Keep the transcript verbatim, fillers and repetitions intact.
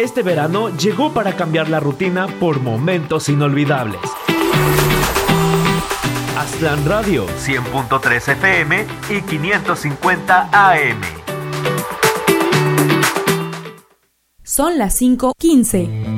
Este verano llegó para cambiar la rutina por momentos inolvidables. Aztlán Radio, cien punto tres F M y quinientos cincuenta A M. Son las cinco quince.